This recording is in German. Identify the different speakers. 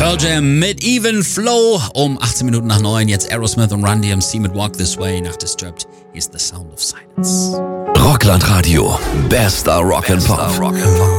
Speaker 1: Pearl Jam mit Even Flow um 18 Minuten nach 9. Jetzt Aerosmith und Run DMC mit Walk This Way nach Disturbed. Here's the Sound of Silence.
Speaker 2: Rockland Radio. Bester Rock'n'Pop.